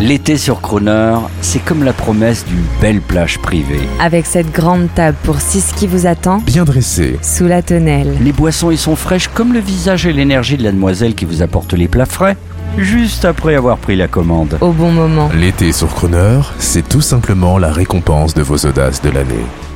L'été sur Crooner, c'est comme la promesse d'une belle plage privée. Avec cette grande table pour 6 qui vous attend, Bien dressé, sous la tonnelle. Les boissons y sont fraîches comme le visage et l'énergie de la demoiselle qui vous apporte les plats frais, juste après avoir pris la commande. Au bon moment. l'été sur Crooner, c'est tout simplement la récompense de vos audaces de l'année.